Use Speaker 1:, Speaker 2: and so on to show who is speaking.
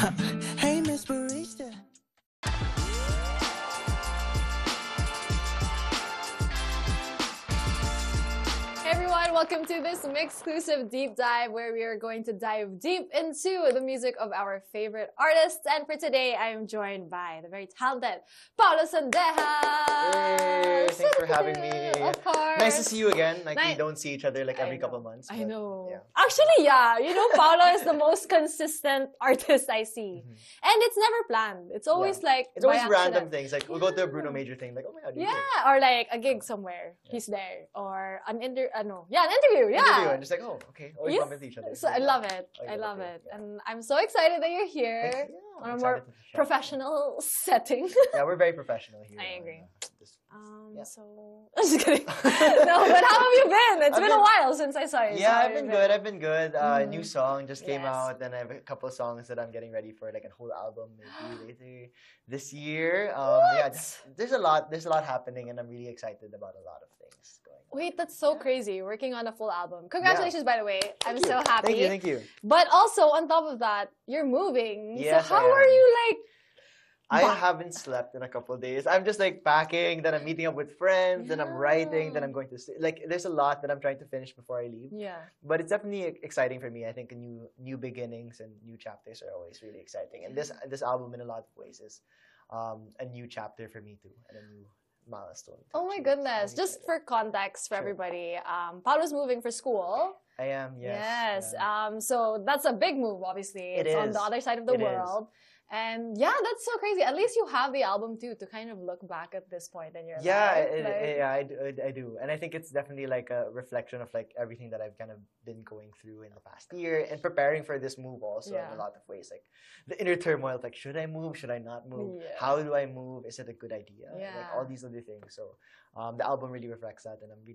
Speaker 1: Hey, Miss Barista.
Speaker 2: Hey everyone, welcome to this exclusive deep dive where we are going to dive deep into the music of our favorite artists. And for today, I'm joined by the very talented Paulo Sandejas.
Speaker 3: Hey, thanks for having me.
Speaker 2: Of course.
Speaker 3: Nice to see you again. Like we
Speaker 2: Nice.
Speaker 3: don't see each other like every
Speaker 2: I
Speaker 3: couple
Speaker 2: know.
Speaker 3: months.
Speaker 2: I
Speaker 3: but,
Speaker 2: know.
Speaker 3: Yeah.
Speaker 2: Actually, yeah. You know, Paulo is the most consistent artist I see.
Speaker 3: Mhm.
Speaker 2: And it's never planned. It's always like
Speaker 3: It's
Speaker 2: by
Speaker 3: always random
Speaker 2: accident.
Speaker 3: things. Like we'll go to a Bruno Major thing. Like, oh my god, you're here.
Speaker 2: Yeah, or like a gig somewhere.
Speaker 3: Yeah.
Speaker 2: He's there. Or an interview. An interview. Yeah.
Speaker 3: Interview and just like, oh, okay. Always
Speaker 2: Yeah.
Speaker 3: bump into each other.
Speaker 2: So I love it.
Speaker 3: I
Speaker 2: I
Speaker 3: love
Speaker 2: love
Speaker 3: it,
Speaker 2: it.
Speaker 3: yeah.
Speaker 2: And I'm so excited that you're here
Speaker 3: Thanks. Yeah,
Speaker 2: on a
Speaker 3: I'm
Speaker 2: more
Speaker 3: excited to chat.
Speaker 2: professional setting.
Speaker 3: Yeah, we're very professional here.
Speaker 2: I
Speaker 3: on,
Speaker 2: agree.
Speaker 3: this- Yeah.
Speaker 2: So just kidding. No, but how have you been? It's
Speaker 3: I've
Speaker 2: been a
Speaker 3: been-
Speaker 2: while since I saw you. So
Speaker 3: Yeah,
Speaker 2: how
Speaker 3: I've
Speaker 2: have
Speaker 3: been
Speaker 2: you
Speaker 3: good. I've been good. New
Speaker 2: Mhm.
Speaker 3: song just came
Speaker 2: Yes.
Speaker 3: out, and I have a couple of songs that I'm getting ready for, like a whole album maybe later this year. Yeah,
Speaker 2: What?
Speaker 3: there's a lot. There's a lot happening, and I'm really excited about a lot of things going on.
Speaker 2: Wait, that's so
Speaker 3: Yeah.
Speaker 2: crazy. Working on a full album. Congratulations, by the way. I'm
Speaker 3: Thank you.
Speaker 2: so happy.
Speaker 3: Thank you.
Speaker 2: But also, on top of that, you're moving.
Speaker 3: Yes,
Speaker 2: so how
Speaker 3: I
Speaker 2: are
Speaker 3: am.
Speaker 2: you like?
Speaker 3: I
Speaker 2: Ba-
Speaker 3: haven't slept in a couple of days. I'm just like packing, then I'm meeting up with friends, then I'm writing, then
Speaker 2: Yeah.
Speaker 3: I'm going to like. There's a lot that I'm trying to finish before I leave.
Speaker 2: Yeah.
Speaker 3: But it's definitely exciting for me. I think new beginnings and new chapters are always really exciting. And this album, in a lot of ways, is a new chapter for me too, and a new milestone. to
Speaker 2: Oh my
Speaker 3: achieve. So I'm
Speaker 2: goodness.
Speaker 3: really
Speaker 2: Just
Speaker 3: excited.
Speaker 2: for context for
Speaker 3: Sure.
Speaker 2: everybody, Paolo's moving for school.
Speaker 3: I am, yes.
Speaker 2: Yes.
Speaker 3: yeah.
Speaker 2: So that's a big move, obviously.
Speaker 3: It
Speaker 2: It's on the
Speaker 3: is.
Speaker 2: other side of the
Speaker 3: It is.
Speaker 2: world. And yeah, that's so crazy. At least you have the album too to kind of look back at this point in your
Speaker 3: Yeah,
Speaker 2: life. Like,
Speaker 3: yeah, I do, and I think it's definitely like a reflection of like everything that I've kind of been going through in the past year and preparing for this move also in
Speaker 2: Yeah.
Speaker 3: a lot of ways. Like the inner turmoil, like should I move? Should I not move?
Speaker 2: Yeah.
Speaker 3: How do I move? Is it a good idea? Like
Speaker 2: Yeah.
Speaker 3: all these other things. So the album really reflects that, and I'm really